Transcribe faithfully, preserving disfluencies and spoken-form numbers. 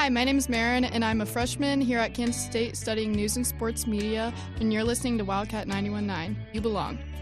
Hi, my name is Marin, and I'm a freshman here at Kansas State studying news and sports media, and you're listening to Wildcat ninety-one point nine. You belong.